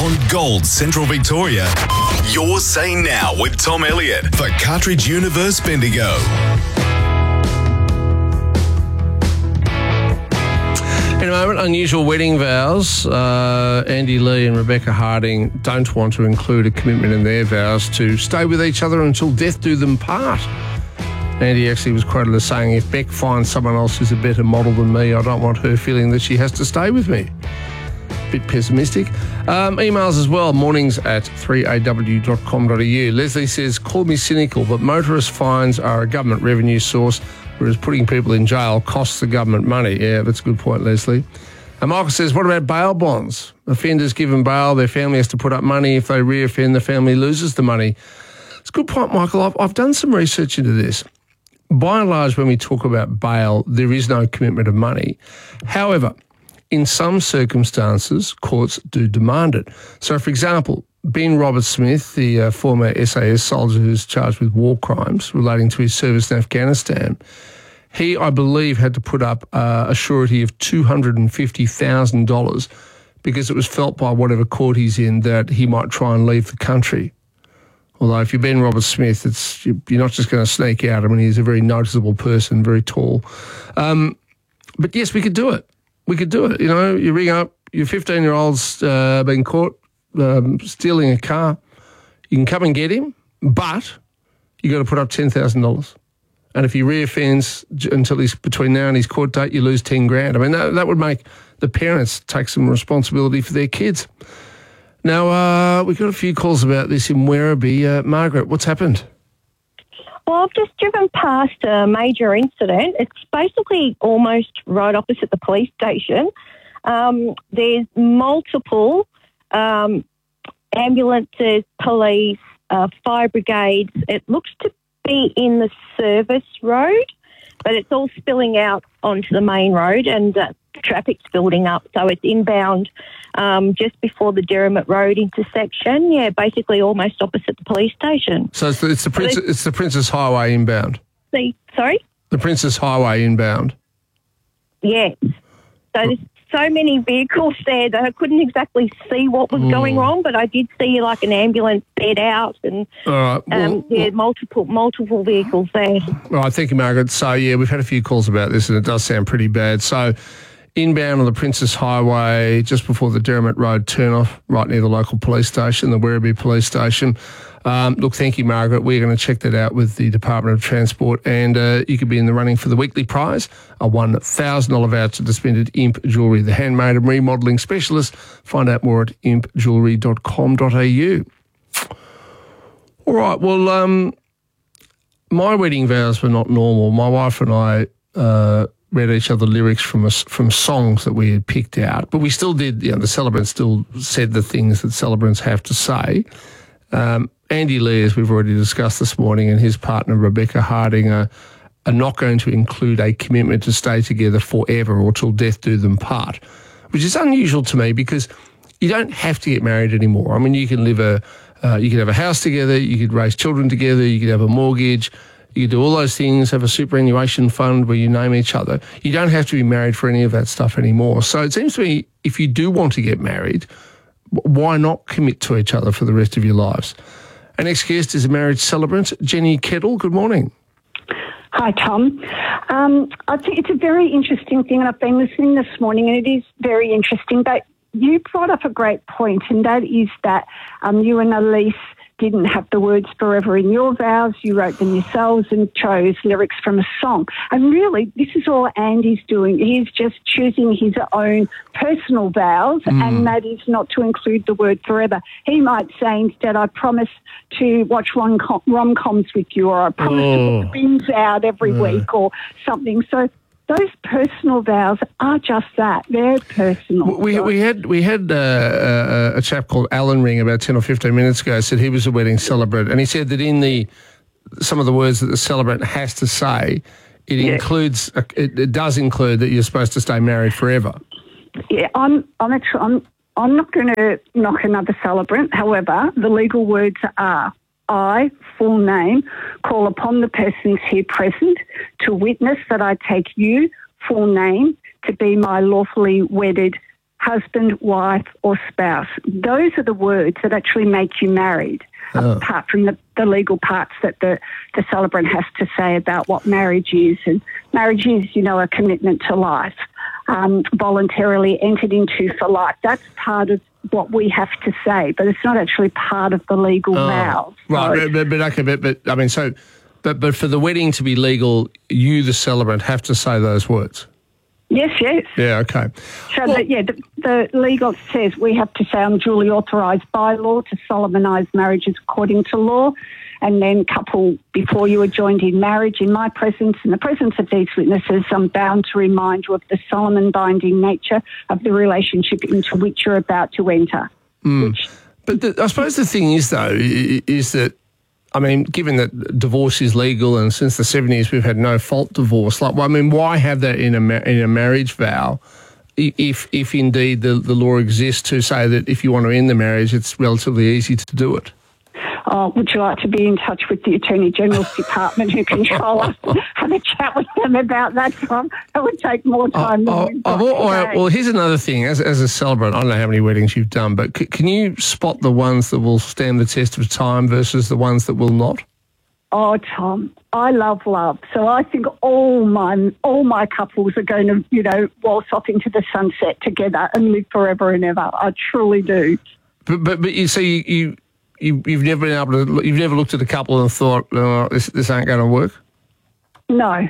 on Gold Central Victoria. Your Say Now with Tom Elliott for Cartridge Universe Bendigo. In a moment, unusual wedding vows. Andy Lee and Rebecca Harding don't want to include a commitment in their vows to stay with each other until death do them part. Andy actually was quoted as saying, if Beck finds someone else who's a better model than me, I don't want her feeling that she has to stay with me. Bit pessimistic. Emails as well, mornings@3aw.com.au. Leslie says, call me cynical, but motorist fines are a government revenue source, whereas putting people in jail costs the government money. Yeah, that's a good point, Leslie. And Michael says, what about bail bonds? Offenders given bail, their family has to put up money. If they re-offend, the family loses the money. It's a good point, Michael. I've done some research into this. By and large, when we talk about bail, there is no commitment of money. However, in some circumstances, courts do demand it. So, for example, Ben Roberts-Smith, the former SAS soldier who's charged with war crimes relating to his service in Afghanistan, he, I believe, had to put up a surety of $250,000 because it was felt by whatever court he's in that he might try and leave the country. Although if you're Ben Roberts-Smith, you're not just going to sneak out. I mean, he's a very noticeable person, very tall. But yes, we could do it. We could do it. You know, you ring up, your 15-year-old's been caught stealing a car. You can come and get him, but you got to put up $10,000. And if he reoffends until he's between now and his court date, you lose $10,000. I mean, that would make the parents take some responsibility for their kids. Now, we've got a few calls about this in Werribee. Margaret, what's happened? Well, I've just driven past a major incident. It's basically almost right opposite the police station. There's multiple ambulances, police, fire brigades. It looks to be in the service road, but it's all spilling out onto the main road and traffic's building up. So it's inbound just before the Derrimut Road intersection. Yeah, basically almost opposite the police station. So it's the Princess Highway inbound? Sorry? The Princess Highway inbound? Yes. So there's so many vehicles there that I couldn't exactly see what was going wrong, but I did see like an ambulance bed out and multiple vehicles there. All right, thank you, Margaret. So, yeah, we've had a few calls about this and it does sound pretty bad. So, inbound on the Princess Highway, just before the Derrimut Road turnoff, right near the local police station, the Werribee Police Station. Look, thank you, Margaret. We're going to check that out with the Department of Transport, and you could be in the running for the weekly prize, a $1,000 voucher to spend at Imp Jewellery, the handmade and remodelling specialist. Find out more at impjewellery.com.au. All right, well, my wedding vows were not normal. My wife and I read each other lyrics from songs that we had picked out, but we still did, the celebrants still said the things that celebrants have to say. Andy Lee, as we've already discussed this morning, and his partner Rebecca Harding are not going to include a commitment to stay together forever or till death do them part, which is unusual to me because you don't have to get married anymore. I mean, you can you could have a house together, you could raise children together, you could have a mortgage, you could do all those things, have a superannuation fund where you name each other. You don't have to be married for any of that stuff anymore. So it seems to me if you do want to get married, why not commit to each other for the rest of your lives? Our next guest is a marriage celebrant, Jenny Kettle. Good morning. Hi, Tom. I think it's a very interesting thing, and I've been listening this morning, and it is very interesting. But you brought up a great point, and that is that you and Elise didn't have the words forever in your vows. You wrote them yourselves and chose lyrics from a song. And really, this is all Andy's doing. He's just choosing his own personal vows, and that is not to include the word forever. He might say instead, I promise to watch rom-coms with you, or I promise to put bins out every week or something. So those personal vows are just that. They're personal. We had a chap called Alan ring about 10 or 15 minutes ago, said he was a wedding celebrant, and he said that in some of the words that the celebrant has to say, it does include that you're supposed to stay married forever. Yeah, I'm not going to knock another celebrant. However, the legal words are, I, full name, call upon the persons here present to witness that I take you, full name, to be my lawfully wedded husband, wife, or spouse. Those are the words that actually make you married, apart from the legal parts that the celebrant has to say about what marriage is. And marriage is, a commitment to life, voluntarily entered into for life. That's part of what we have to say, but it's not actually part of the legal vows. Right, but for the wedding to be legal, you, the celebrant, have to say those words. Yes. Yeah, okay. So, the legal says we have to say I'm duly authorised by law to solemnise marriages according to law, and then couple before you are joined in marriage in my presence, in the presence of these witnesses, I'm bound to remind you of the solemn and binding nature of the relationship into which you're about to enter. But I suppose the thing is, though, is that, given that divorce is legal and since the 70s we've had no-fault divorce, why have that in a marriage vow if indeed the law exists to say that if you want to end the marriage, it's relatively easy to do it? Would you like to be in touch with the Attorney General's department who control us? Have a chat with them about that, Tom. That would take more time than we've got today. Well, here's another thing. As a celebrant, I don't know how many weddings you've done, but can you spot the ones that will stand the test of time versus the ones that will not? Oh, Tom, I love love. So I think all my couples are going to, waltz off into the sunset together and live forever and ever. I truly do. But you see, You've never been able to. You've never looked at a couple and thought, this ain't going to work. No,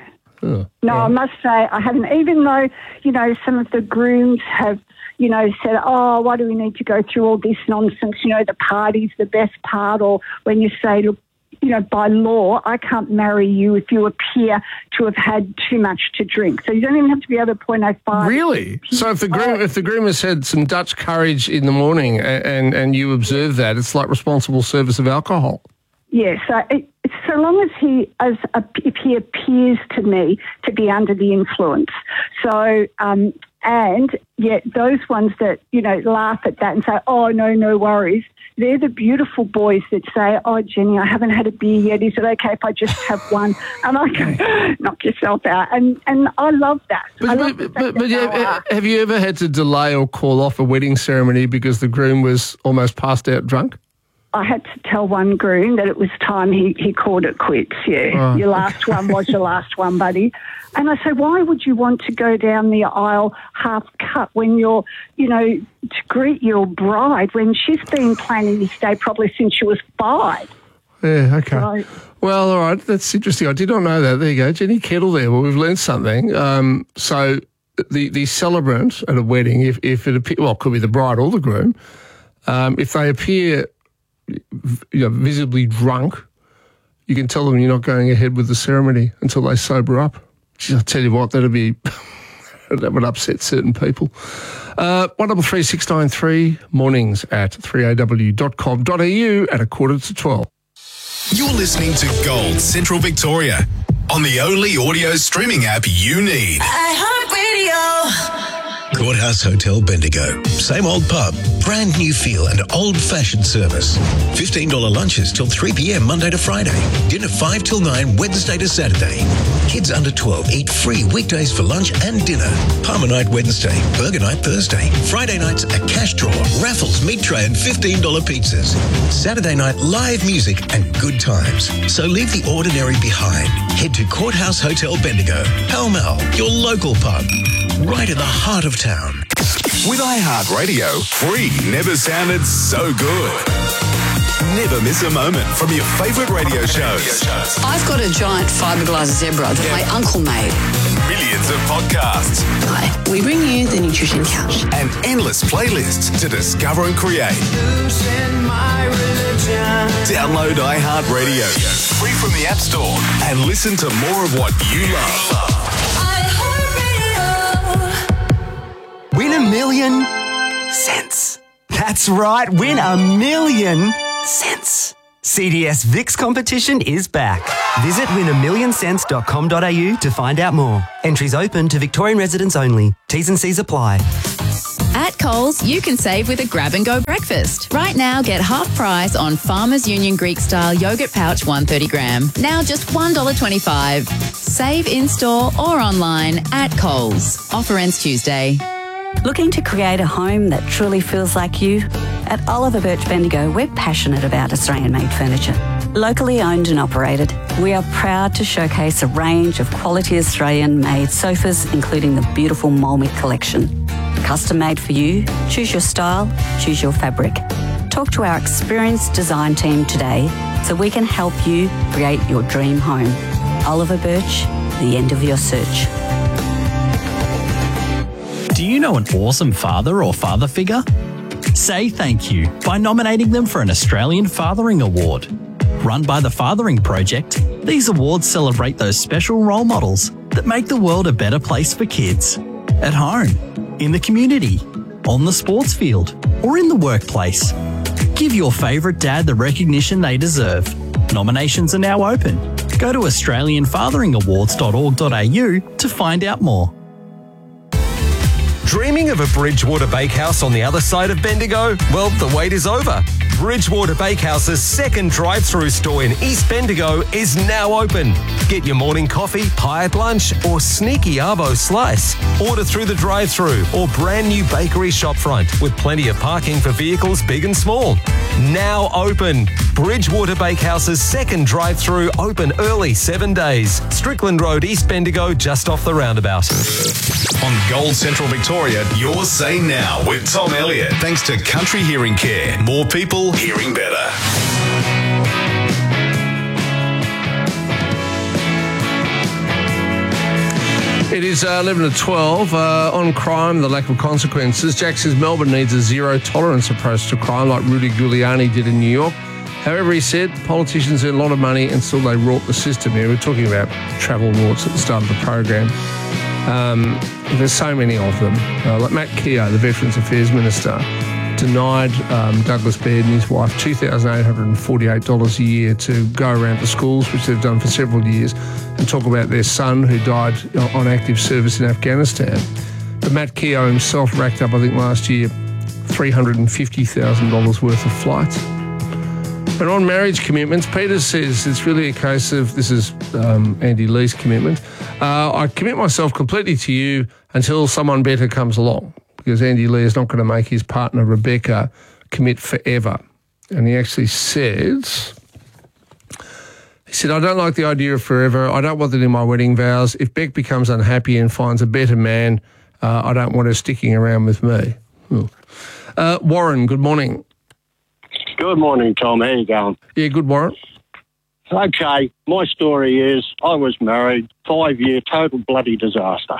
I must say I haven't. Even though some of the grooms have said, oh, why do we need to go through all this nonsense? The party's the best part, or when you say, look, by law, I can't marry you if you appear to have had too much to drink. So you don't even have to be over 0.05. Really? So if the groom has had some Dutch courage in the morning and you observe that, it's like responsible service of alcohol. Yes. So long as if he appears to me to be under the influence. So, and yet those ones that, laugh at that and say, oh, no worries, they're the beautiful boys that say, oh, Jenny, I haven't had a beer yet. Is it okay if I just have one? And I go, knock yourself out. And I love that. But have you ever had to delay or call off a wedding ceremony because the groom was almost passed out drunk? I had to tell one groom that it was time he called it quits. Yeah, your last one was your last one, buddy. And I say, why would you want to go down the aisle half cut when you're, to greet your bride when she's been planning this day probably since she was 5? Yeah, okay. So, well, all right, that's interesting. I did not know that. There you go, Jenny Kettle there. Well, we've learned something. So the celebrant at a wedding, if it appears, well, it could be the bride or the groom, if they appear visibly drunk, you can tell them you're not going ahead with the ceremony until they sober up. Gee, I'll tell you what, that would upset certain people. 133693 mornings at 3aw.com.au at 11:45. You're listening to Gold Central Victoria on the only audio streaming app you need. iHeartRadio. Courthouse Hotel Bendigo. Same old pub, brand new feel and old-fashioned service. $15 lunches till 3 p.m. Monday to Friday. Dinner 5 till 9 Wednesday to Saturday. Kids under 12 eat free weekdays for lunch and dinner. Palmer night Wednesday, burger night Thursday. Friday nights a cash draw, raffles, meat tray and $15 pizzas. Saturday night live music and good times. So leave the ordinary behind. Head to Courthouse Hotel Bendigo. Pall Mall, your local pub. Right in the heart of town. With iHeartRadio, free never sounded so good. Never miss a moment from your favourite radio shows. I've got a giant fiberglass zebra that my uncle made. Millions of podcasts. Hi, we bring you the Nutrition Couch. And endless playlists to discover and create. Download iHeartRadio, free from the App Store, and listen to more of what you love. Win $1 million cents. That's right, win $1 million cents. CDS VIX competition is back. Visit win1millioncents.com.au to find out more. Entries open to Victorian residents only. T's and C's apply. At Coles, you can save with a grab-and-go breakfast. Right now, get half price on Farmers Union Greek-style yogurt pouch 130 gram. Now just $1.25. Save in-store or online at Coles. Offer ends Tuesday. Looking to create a home that truly feels like you? At Oliver Birch Bendigo, we're passionate about Australian-made furniture. Locally owned and operated, we are proud to showcase a range of quality Australian-made sofas, including the beautiful Molmith collection. Custom made for you, choose your style, choose your fabric. Talk to our experienced design team today so we can help you create your dream home. Oliver Birch, the end of your search. Do you know an awesome father or father figure? Say thank you by nominating them for an Australian Fathering Award. Run by the Fathering Project, these awards celebrate those special role models that make the world a better place for kids. At home, in the community, on the sports field, or in the workplace. Give your favourite dad the recognition they deserve. Nominations are now open. Go to australianfatheringawards.org.au to find out more. Dreaming of a Bridgewater Bakehouse on the other side of Bendigo? Well, the wait is over. Bridgewater Bakehouse's second drive-through store in East Bendigo is now open. Get your morning coffee, pie at lunch, or sneaky arvo slice. Order through the drive-through or brand new bakery shopfront with plenty of parking for vehicles big and small. Now open. Bridgewater Bakehouse's second drive-through open early 7 days. Strickland Road, East Bendigo, just off the roundabout. On Gold Central Victoria, your say now with Tom Elliott. Thanks to Country Hearing Care. More people hearing better. It is 11 to 12. On crime, the lack of consequences. Jack says Melbourne needs a zero-tolerance approach to crime like Rudy Giuliani did in New York. However, he said politicians earn a lot of money and still they rort the system here. We're talking about travel rorts at the start of the program. There's so many of them. Like Matt Keogh, the Veterans Affairs Minister, denied Douglas Baird and his wife $2,848 a year to go around to schools, which they've done for several years, and talk about their son who died on active service in Afghanistan. But Matt Keogh himself racked up, I think, last year $350,000 worth of flights. But on marriage commitments, Peter says it's really a case of, this is Andy Lee's commitment, I commit myself completely to you until someone better comes along, because Andy Lee is not going to make his partner Rebecca commit forever. And he actually says, he said, I don't like the idea of forever. I don't want it in my wedding vows. If Beck becomes unhappy and finds a better man, I don't want her sticking around with me. Warren, good morning. Good morning, Tom. How you going? Yeah, good, Warren. Okay, my story is I was married, 5-year total bloody disaster.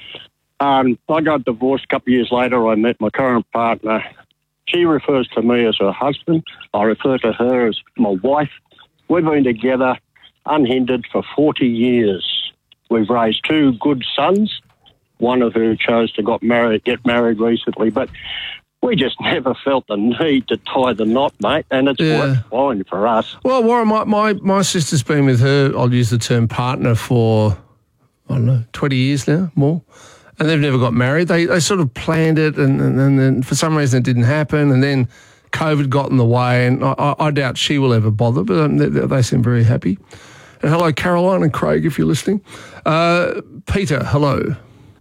I got divorced a couple of years later. I met my current partner. She refers to me as her husband. I refer to her as my wife. We've been together unhindered for 40 years. We've raised 2 good sons, one of who chose to get married recently, but we just never felt the need to tie the knot, mate, and it's worked fine for us. Well, Warren, my sister's been with her, I'll use the term partner, for, I don't know, 20 years now, more, and they've never got married. They sort of planned it, and then for some reason it didn't happen, and then COVID got in the way, and I doubt she will ever bother, but they seem very happy. And hello, Caroline and Craig, if you're listening. Peter, hello.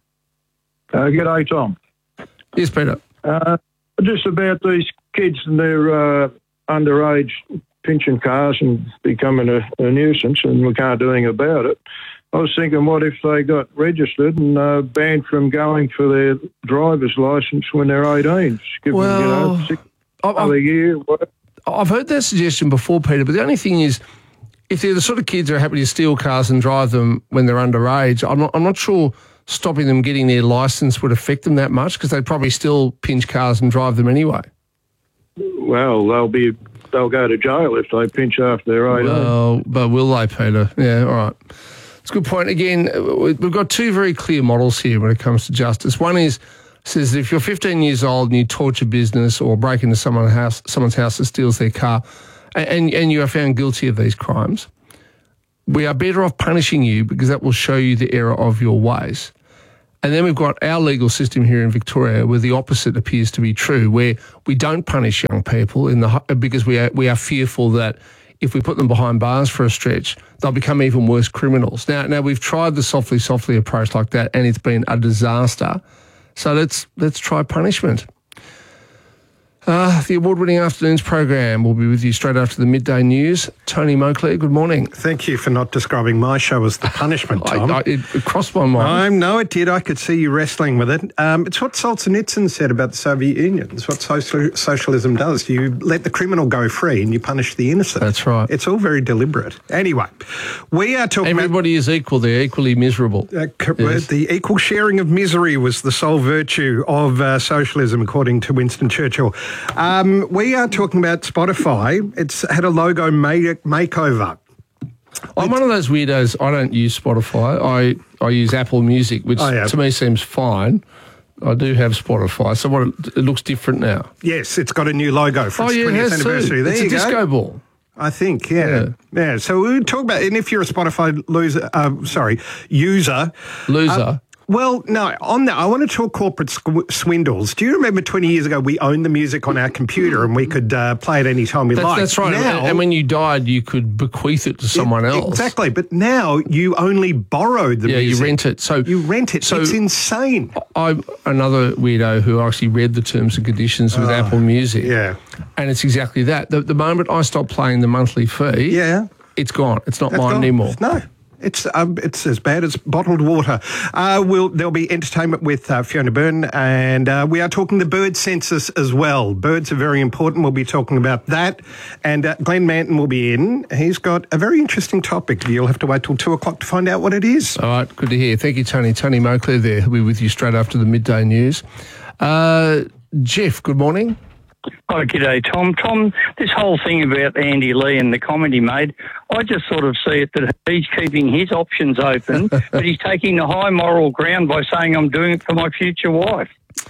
G'day, Tom. Yes, Peter. Just about these kids and their underage pinching cars and becoming a nuisance, and we can't do anything about it. I was thinking, what if they got registered and banned from going for their driver's licence when they're 18? Give them, 6 a year. I've heard that suggestion before, Peter, but the only thing is, if they're the sort of kids who are happy to steal cars and drive them when they're underage, I'm not sure stopping them getting their licence would affect them that much, because they'd probably still pinch cars and drive them anyway. Well, they'll go to jail if they pinch after they're 18. Well, but will they, Peter? Yeah, all right. It's a good point. Again, we've got 2 very clear models here when it comes to justice. One says that if you're 15 years old and you torture business or break into someone's house that steals their car, and you are found guilty of these crimes, we are better off punishing you because that will show you the error of your ways. And then we've got our legal system here in Victoria where the opposite appears to be true, where we don't punish young people because we are fearful that if we put them behind bars for a stretch, they'll become even worse criminals. Now we've tried the softly approach like that, and it's been a disaster. So let's try punishment. The award-winning Afternoons program will be with you straight after the midday news. Tony Moclair, good morning. Thank you for not describing my show as the punishment, Tom. It crossed my mind. No, it did. I could see you wrestling with it. It's what Solzhenitsyn said about the Soviet Union. It's what socialism does. You let the criminal go free and you punish the innocent. That's right. It's all very deliberate. Anyway, we are talking Everybody is equal. They're equally miserable. Yes. The equal sharing of misery was the sole virtue of socialism, according to Winston Churchill. We are talking about Spotify. It's had a logo makeover. I'm one of those weirdos. I don't use Spotify. I use Apple Music, which to me seems fine. I do have Spotify, so it looks different now. Yes, it's got a new logo for its 20th anniversary. There it's you a go. disco ball. I think, yeah. So we talk about, and if you're a Spotify user. Well, no, on that, I want to talk corporate swindles. Do you remember 20 years ago we owned the music on our computer and we could play it any time we liked? That's right. Now, and when you died, you could bequeath it to someone else. Exactly. But now you only borrow the music. Yeah, you rent it. You rent it. It's insane. I'm another weirdo who actually read the terms and conditions with Apple Music. Yeah. And it's exactly that. The moment I stop paying the monthly fee, it's gone. It's not mine anymore. No. It's as bad as bottled water. There'll be entertainment with Fiona Byrne, and we are talking the bird census as well. Birds are very important. We'll be talking about that. And Glenn Manton will be in. He's got a very interesting topic. You'll have to wait till 2 o'clock to find out what it is. All right, good to hear. Thank you, Tony. Tony Moclair there. He'll be with you straight after the midday news. Jeff, good morning. Oh, g'day, Tom. Tom, this whole thing about Andy Lee and the comment he made, I just sort of see it that he's keeping his options open, but he's taking the high moral ground by saying I'm doing it for my future wife.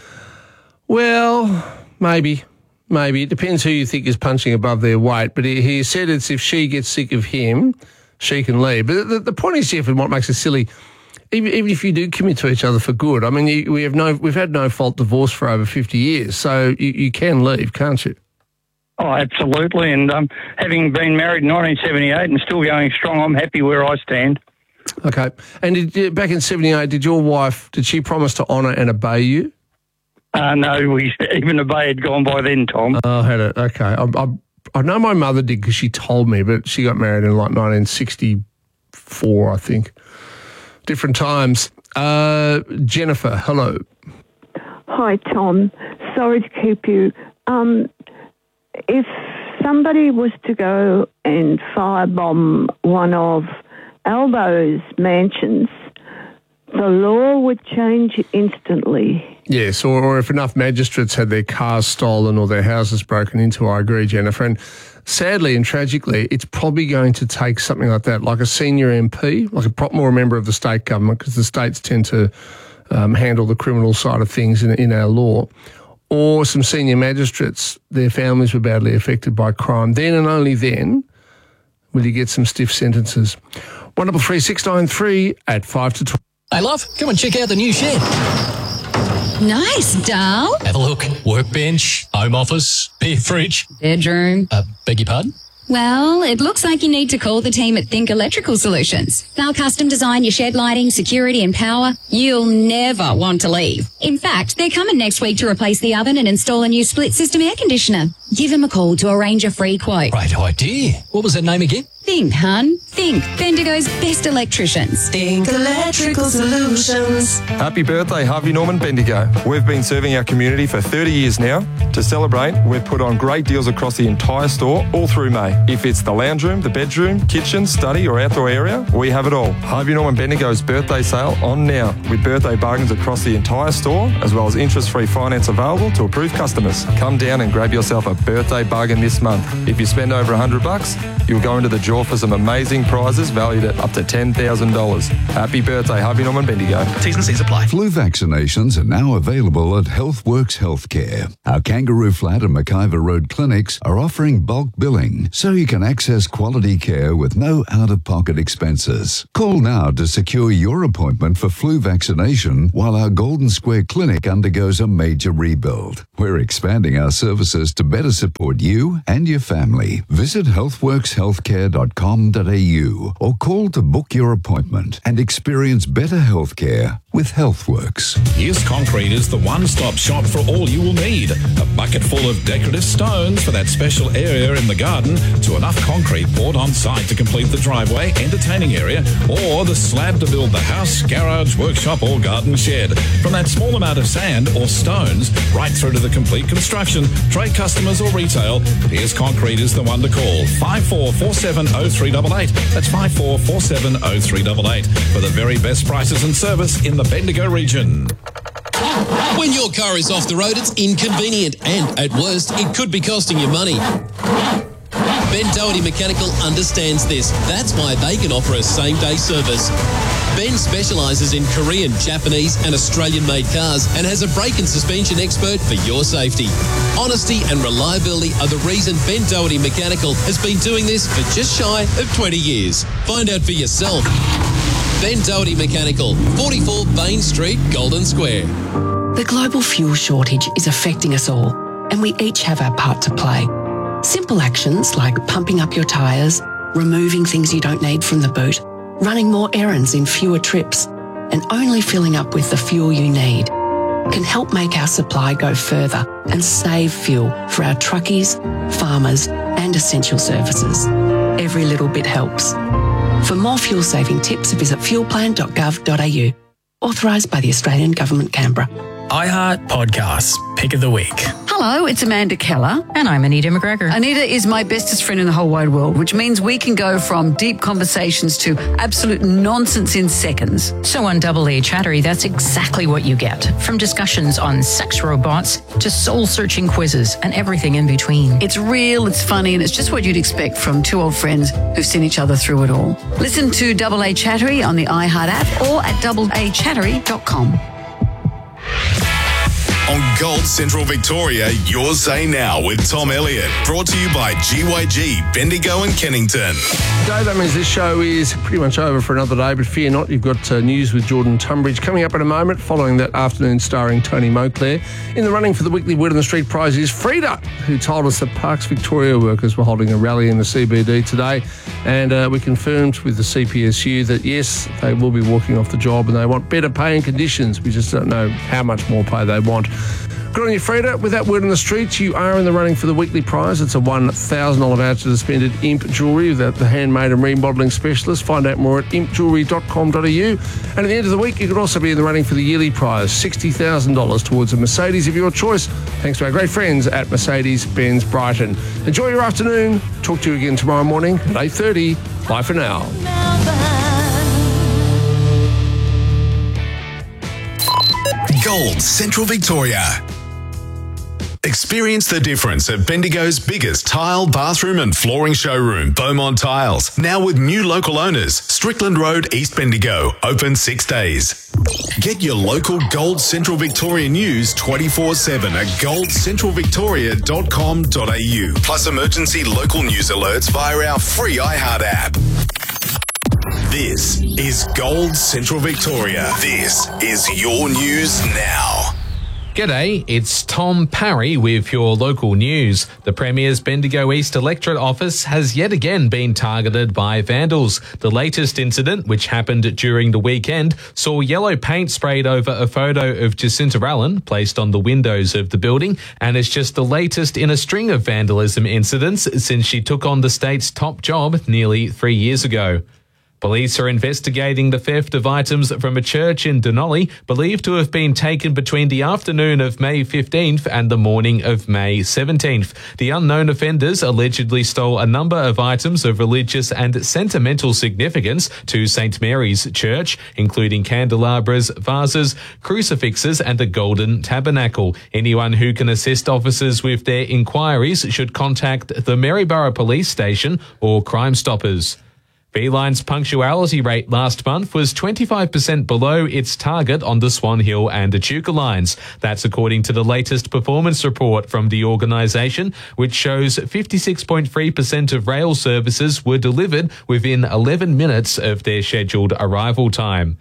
Well, maybe. It depends who you think is punching above their weight, but he said it's if she gets sick of him, she can leave. But the point is, Jeff, and what makes it silly, even if you do commit to each other for good, I mean, we've had no fault divorce for over 50 years, so you can leave, can't you? Oh, absolutely. And having been married in 1978 and still going strong, I'm happy where I stand. Okay. And back in 78, did she promise to honour and obey you? No, even obey had gone by then, Tom. Oh, had it? Okay. I know my mother did because she told me, but she got married in like 1964, I think. Different times. Jennifer, hello. Hi, Tom. Sorry to keep you. If somebody was to go and firebomb one of Albo's mansions, the law would change instantly. Yes, or if enough magistrates had their cars stolen or their houses broken into, I agree, Jennifer. And sadly and tragically, it's probably going to take something like that, like a senior MP, like more a member of the state government, because the states tend to handle the criminal side of things in our law, or some senior magistrates, their families were badly affected by crime. Then and only then will you get some stiff sentences. 133 at 5 to 12. Hey, love, come and check out the new shed. Nice, doll. Have a look. Workbench, home office, beer fridge. Bedroom. Beg your pardon? Well, it looks like you need to call the team at Think Electrical Solutions. They'll custom design your shed lighting, security and power. You'll never want to leave. In fact, they're coming next week to replace the oven and install a new split system air conditioner. Give them a call to arrange a free quote. Great idea. What was that name again? Think, hun. Think. Bendigo's best electricians. Think Electrical Solutions. Happy birthday, Harvey Norman Bendigo. We've been serving our community for 30 years now. To celebrate, we've put on great deals across the entire store all through May. If it's the lounge room, the bedroom, kitchen, study or outdoor area, we have it all. Harvey Norman Bendigo's birthday sale on now, with birthday bargains across the entire store, as well as interest-free finance available to approved customers. Come down and grab yourself a birthday bargain this month. If you spend over $100, you'll go into the draw for some amazing prizes valued at up to $10,000. Happy birthday, Harvey Norman Bendigo. T's and C's apply. Flu vaccinations are now available at HealthWorks Healthcare. Our Kangaroo Flat and McIver Road clinics are offering bulk billing, so you can access quality care with no out-of-pocket expenses. Call now to secure your appointment for flu vaccination while our Golden Square Clinic undergoes a major rebuild. We're expanding our services to better to support you and your family. Visit healthworkshealthcare.com.au or call to book your appointment and experience better healthcare with HealthWorks. Yes Concrete is the one-stop shop for all you will need. A bucket full of decorative stones for that special area in the garden, to enough concrete poured on site to complete the driveway, entertaining area, or the slab to build the house, garage, workshop or garden shed. From that small amount of sand or stones right through to the complete construction, trade customers or retail, Here's Concrete is the one to call. 54470388. That's 54470388 for the very best prices and service in the Bendigo region. When your car is off the road, it's inconvenient and, at worst, it could be costing you money. Ben Doherty Mechanical understands this. That's why they can offer a same-day service. Ben specialises in Korean, Japanese and Australian-made cars and has a brake and suspension expert for your safety. Honesty and reliability are the reason Ben Doherty Mechanical has been doing this for just shy of 20 years. Find out for yourself. Ben Doherty Mechanical, 44 Bain Street, Golden Square. The global fuel shortage is affecting us all, and we each have our part to play. Simple actions like pumping up your tyres, removing things you don't need from the boot, running more errands in fewer trips, and only filling up with the fuel you need can help make our supply go further and save fuel for our truckies, farmers, and essential services. Every little bit helps. For more fuel-saving tips, visit fuelplan.gov.au. Authorised by the Australian Government, Canberra. iHeart Podcasts, Pick of the Week. Hello, it's Amanda Keller. And I'm Anita McGregor. Anita is my bestest friend in the whole wide world, which means we can go from deep conversations to absolute nonsense in seconds. So on Double A Chattery, that's exactly what you get. From discussions on sex robots to soul-searching quizzes and everything in between. It's real, it's funny, and it's just what you'd expect from two old friends who've seen each other through it all. Listen to Double A Chattery on the iHeart app or at doubleachattery.com. On Gold Central Victoria, Your Say Now with Tom Elliott. Brought to you by GYG, Bendigo and Kennington. Today, that means this show is pretty much over for another day, but fear not, you've got news with Jordan Tunbridge coming up in a moment, following that afternoon starring Tony Moclair. In the running for the weekly Word on the Street prize is Frida, who told us that Parks Victoria workers were holding a rally in the CBD today, and we confirmed with the CPSU that yes, they will be walking off the job and they want better pay and conditions. We just don't know how much more pay they want. Good on you, Freda. With that Word on the Street, you are in the running for the weekly prize. It's a $1,000 voucher to spend at Imp Jewellery, the handmade and remodelling specialist. Find out more at impjewellery.com.au. And at the end of the week, you could also be in the running for the yearly prize, $60,000 towards a Mercedes of your choice, thanks to our great friends at Mercedes-Benz Brighton. Enjoy your afternoon. Talk to you again tomorrow morning at 8:30. Bye for now. Gold Central Victoria. Experience the difference at Bendigo's biggest tile, bathroom and flooring showroom, Beaumont Tiles. Now with new local owners, Strickland Road, East Bendigo, open 6 days. Get your local Gold Central Victoria news 24/7 at goldcentralvictoria.com.au. Plus emergency local news alerts via our free iHeart app. This is Gold Central Victoria. This is your news now. G'day, it's Tom Parry with your local news. The Premier's Bendigo East electorate office has yet again been targeted by vandals. The latest incident, which happened during the weekend, saw yellow paint sprayed over a photo of Jacinta Allen placed on the windows of the building, and it's just the latest in a string of vandalism incidents since she took on the state's top job nearly 3 years ago. Police are investigating the theft of items from a church in Denali, believed to have been taken between the afternoon of May 15th and the morning of May 17th. The unknown offenders allegedly stole a number of items of religious and sentimental significance to St. Mary's Church, including candelabras, vases, crucifixes and a golden tabernacle. Anyone who can assist officers with their inquiries should contact the Maryborough Police Station or Crime Stoppers. Beeline's punctuality rate last month was 25% below its target on the Swan Hill and Echuca lines. That's according to the latest performance report from the organisation, which shows 56.3% of rail services were delivered within 11 minutes of their scheduled arrival time.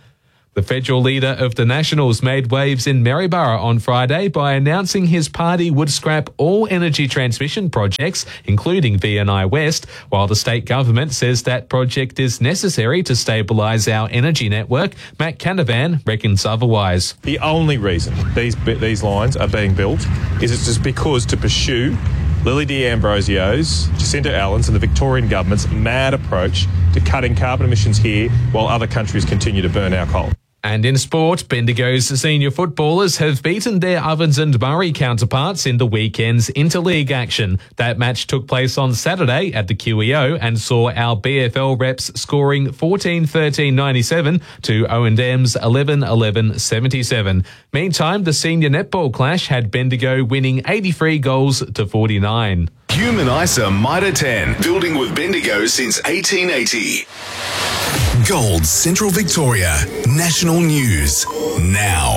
The federal leader of the Nationals made waves in Maryborough on Friday by announcing his party would scrap all energy transmission projects, including VNI West, while the state government says that project is necessary to stabilise our energy network. Matt Canavan reckons otherwise. The only reason these lines are being built is it's just because to pursue Lily D'Ambrosio's, Jacinta Allen's and the Victorian government's mad approach to cutting carbon emissions here while other countries continue to burn our coal. And in sport, Bendigo's senior footballers have beaten their Ovens and Murray counterparts in the weekend's interleague action. That match took place on Saturday at the QEO and saw our BFL reps scoring 14-13-97 to O&M's 11-11-77. Meantime, the senior netball clash had Bendigo winning 83 goals to 49. Human ISA Mitre 10, building with Bendigo since 1880. Gold Central Victoria, National News, now.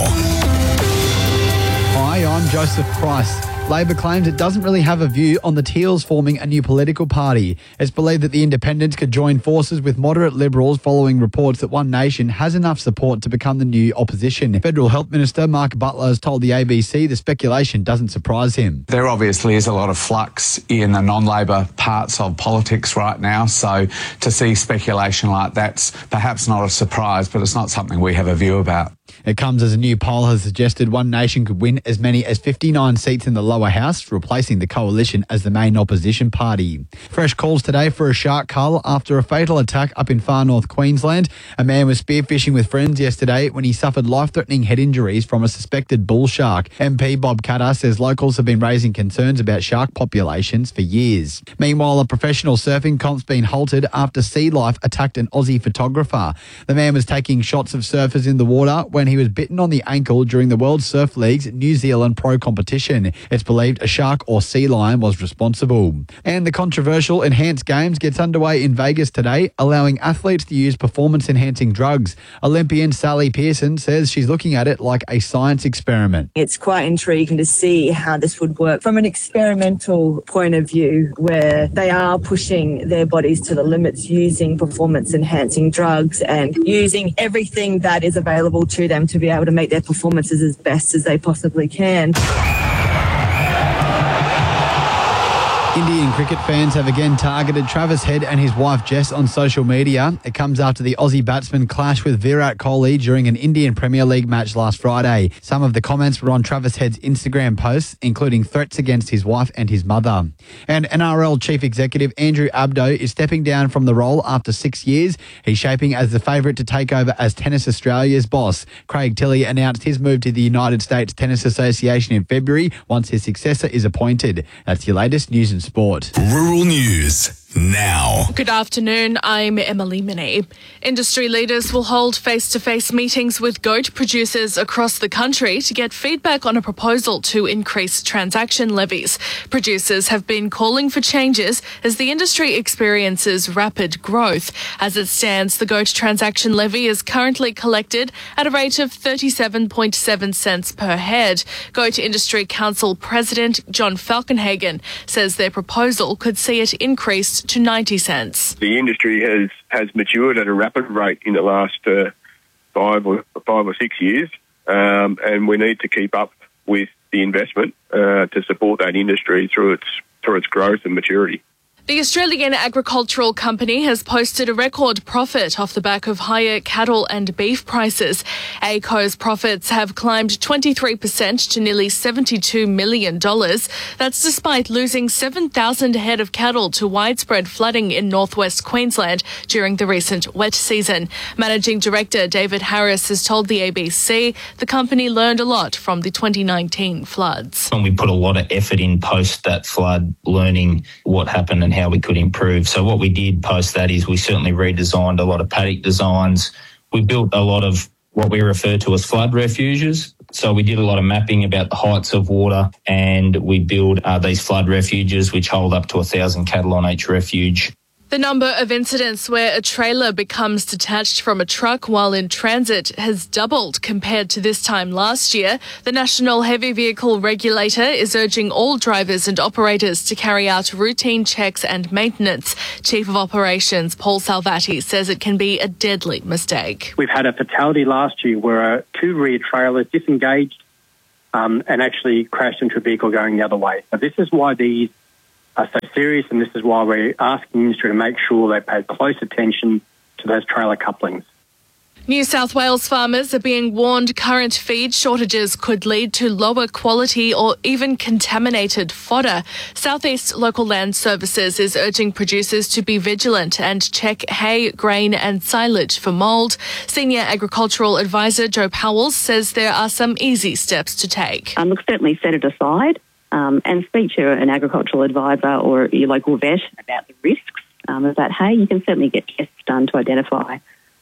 Hi, I'm Joseph Price. Labor claims it doesn't really have a view on the Teals forming a new political party. It's believed that the Independents could join forces with moderate Liberals following reports that One Nation has enough support to become the new opposition. Federal Health Minister Mark Butler has told the ABC the speculation doesn't surprise him. There obviously is a lot of flux in the non-Labor parts of politics right now, so to see speculation like that's perhaps not a surprise, but it's not something we have a view about. It comes as a new poll has suggested One Nation could win as many as 59 seats in the lower house, replacing the coalition as the main opposition party. Fresh calls today for a shark cull after a fatal attack up in far north Queensland. A man was spearfishing with friends yesterday when he suffered life-threatening head injuries from a suspected bull shark. MP Bob Katter says locals have been raising concerns about shark populations for years. Meanwhile, a professional surfing comp's been halted after sea life attacked an Aussie photographer. The man was taking shots of surfers in the water when he was bitten on the ankle during the World Surf League's New Zealand Pro competition. It's believed a shark or sea lion was responsible. And the controversial Enhanced Games gets underway in Vegas today, allowing athletes to use performance-enhancing drugs. Olympian Sally Pearson says she's looking at it like a science experiment. It's quite intriguing to see how this would work from an experimental point of view, where they are pushing their bodies to the limits using performance-enhancing drugs and using everything that is available to them to be able to make their performances as best as they possibly can. Indian cricket fans have again targeted Travis Head and his wife Jess on social media. It comes after the Aussie batsman clashed with Virat Kohli during an Indian Premier League match last Friday. Some of the comments were on Travis Head's Instagram posts, including threats against his wife and his mother. And NRL Chief Executive Andrew Abdo is stepping down from the role after 6 years. He's shaping as the favourite to take over as Tennis Australia's boss. Craig Tilley announced his move to the United States Tennis Association in February once his successor is appointed. That's your latest news and sport. Rural News now. Good afternoon, I'm Emily Minney. Industry leaders will hold face-to-face meetings with goat producers across the country to get feedback on a proposal to increase transaction levies. Producers have been calling for changes as the industry experiences rapid growth. As it stands, the goat transaction levy is currently collected at a rate of 37.7 cents per head. Goat Industry Council President John Falkenhagen says their proposal could see it increased to 90 cents. The industry has matured at a rapid rate in the last 5 or 6 years, and we need to keep up with the investment to support that industry through its growth and maturity. The Australian Agricultural Company has posted a record profit off the back of higher cattle and beef prices. ACO's profits have climbed 23% to nearly $72 million. That's despite losing 7,000 head of cattle to widespread flooding in northwest Queensland during the recent wet season. Managing Director David Harris has told the ABC the company learned a lot from the 2019 floods. And we put a lot of effort in post that flood, learning what happened and how we could improve. So what we did post that is we certainly redesigned a lot of paddock designs. We built a lot of what we refer to as flood refuges. So we did a lot of mapping about the heights of water, and we build these flood refuges which hold up to 1,000 cattle on each refuge. The number of incidents where a trailer becomes detached from a truck while in transit has doubled compared to this time last year. The National Heavy Vehicle Regulator is urging all drivers and operators to carry out routine checks and maintenance. Chief of Operations Paul Salvati says it can be a deadly mistake. We've had a fatality last year where two rear trailers disengaged and actually crashed into a vehicle going the other way. So this is why these are so serious, and this is why we're asking the industry to make sure they pay close attention to those trailer couplings. New South Wales farmers are being warned current feed shortages could lead to lower quality or even contaminated fodder. Southeast Local Land Services is urging producers to be vigilant and check hay, grain and silage for mould. Senior Agricultural Advisor Joe Powell says there are some easy steps to take. Look, certainly set it aside. And speak to an agricultural advisor or your local vet about the risks of that hay. You can certainly get tests done to identify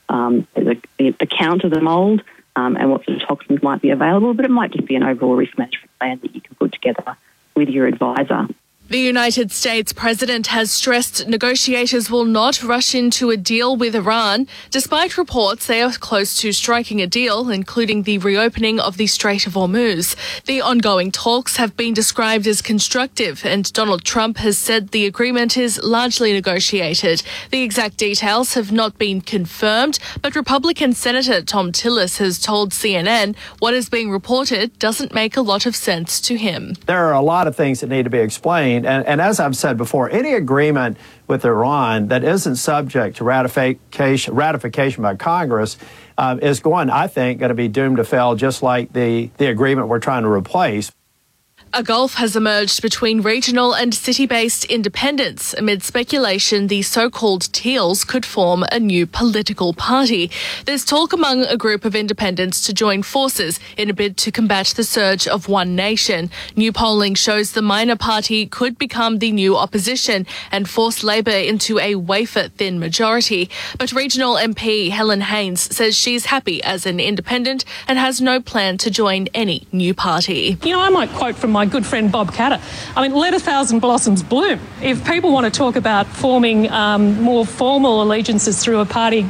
the count of the mould and what sort of toxins might be available, but it might just be an overall risk management plan that you can put together with your advisor. The United States president has stressed negotiators will not rush into a deal with Iran, despite reports they are close to striking a deal, including the reopening of the Strait of Hormuz. The ongoing talks have been described as constructive, and Donald Trump has said the agreement is largely negotiated. The exact details have not been confirmed, but Republican Senator Tom Tillis has told CNN what is being reported doesn't make a lot of sense to him. There are a lot of things that need to be explained. And as I've said before, any agreement with Iran that isn't subject to ratification by Congress is going to be doomed to fail, just like the agreement we're trying to replace. A gulf has emerged between regional and city-based independents amid speculation the so-called Teals could form a new political party. There's talk among a group of independents to join forces in a bid to combat the surge of One Nation. New polling shows the minor party could become the new opposition and force Labor into a wafer-thin majority. But regional MP Helen Haynes says she's happy as an independent and has no plan to join any new party. You know, I might quote from my good friend Bob Catter. I mean, let a thousand blossoms bloom. If people want to talk about forming more formal allegiances through a party,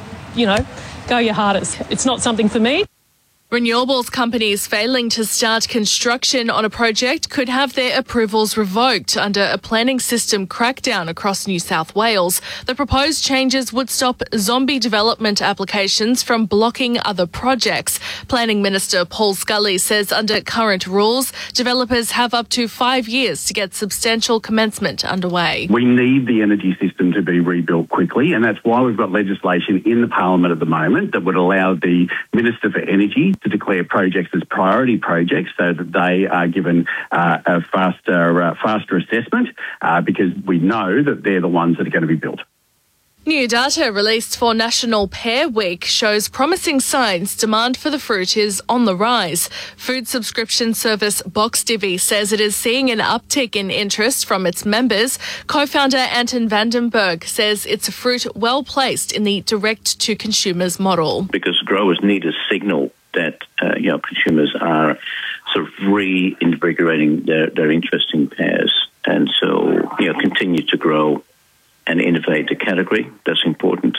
go your hardest. It's not something for me. Renewables companies failing to start construction on a project could have their approvals revoked under a planning system crackdown across New South Wales. The proposed changes would stop zombie development applications from blocking other projects. Planning Minister Paul Scully says under current rules, developers have up to 5 years to get substantial commencement underway. We need the energy system to be rebuilt quickly, and that's why we've got legislation in the Parliament at the moment that would allow the Minister for Energy to declare projects as priority projects so that they are given a faster assessment because we know that they're the ones that are going to be built. New data released for National Pear Week shows promising signs demand for the fruit is on the rise. Food subscription service BoxDivvy says it is seeing an uptick in interest from its members. Co-founder Anton Vandenberg says it's a fruit well placed in the direct-to-consumers model. Because growers need a signal that consumers are sort of reinvigorating their interest in pears, and so continue to grow and innovate the category. That's important,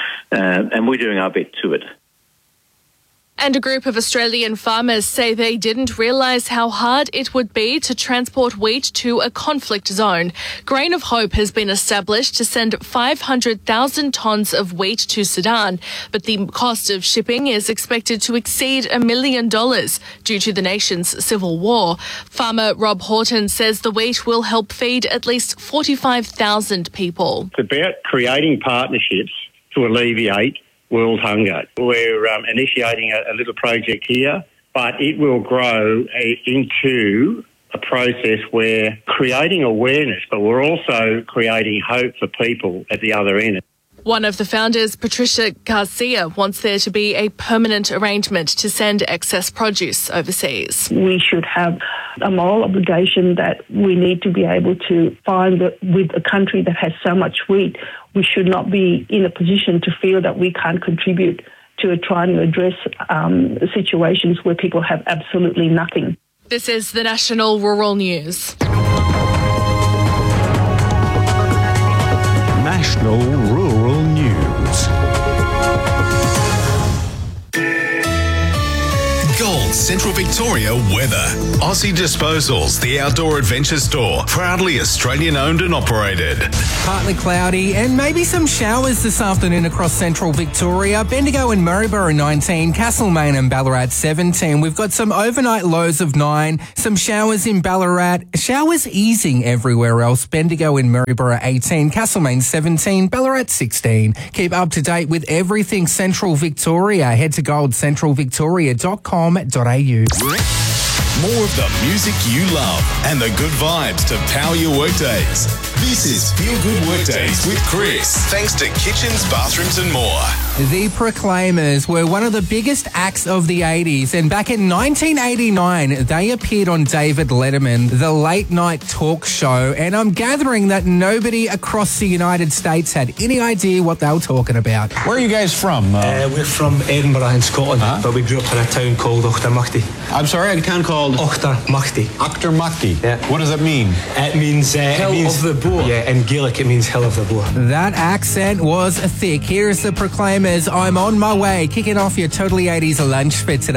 and we're doing our bit to it. And a group of Australian farmers say they didn't realise how hard it would be to transport wheat to a conflict zone. Grain of Hope has been established to send 500,000 tonnes of wheat to Sudan, but the cost of shipping is expected to exceed $1 million due to the nation's civil war. Farmer Rob Horton says the wheat will help feed at least 45,000 people. It's about creating partnerships to alleviate world hunger. We're initiating a little project here, but it will grow into a process where creating awareness, but we're also creating hope for people at the other end. One of the founders, Patricia Garcia, wants there to be a permanent arrangement to send excess produce overseas. We should have a moral obligation that we need to be able to find that with a country that has so much wheat, we should not be in a position to feel that we can't contribute to trying to address situations where people have absolutely nothing. This is the National Rural News. MASH National Rural News. Gold Central Victoria weather. Aussie Disposals, the outdoor adventure store, proudly Australian owned and operated. Partly cloudy and maybe some showers this afternoon across central Victoria. Bendigo and Maryborough 19, Castlemaine and Ballarat 17. We've got some overnight lows of 9, some showers in Ballarat, showers easing everywhere else. Bendigo and Maryborough 18, Castlemaine 17, Ballarat 16. Keep up to date with everything Central Victoria. Head to goldcentralvictoria.com.au. More of the music you love and the good vibes to power your workdays. This is Feel Good Workdays with Chris. Thanks to Kitchens, Bathrooms and More. The Proclaimers were one of the biggest acts of the 80s, and back in 1989, they appeared on David Letterman, the late night talk show, and I'm gathering that nobody across the United States had any idea what they were talking about. Where are you guys from? We're from Edinburgh in Scotland, but we grew up in a town called Auchtermuchty. I'm sorry, a town called? Auchtermuchty. Auchtermuchty? Yeah. What does that mean? It means... Hill of the Boar. Yeah, in Gaelic it means Hill of the Boar. That accent was thick. Here's the Proclaimers. I'm on my way, kicking off your Totally 80s lunch for today.